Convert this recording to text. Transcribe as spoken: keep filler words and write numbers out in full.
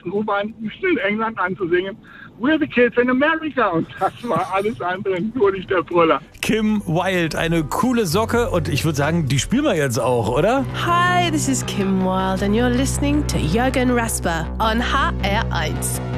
ersten U-Bahn in England anzusingen. We're the kids in America. Und das war alles andere, nur nicht der Brüller. Kim Wilde, eine coole Socke. Und ich würde sagen, die spielen wir jetzt auch, oder? Hi, this is Kim Wilde and you're listening to Jürgen Rasper on H R eins.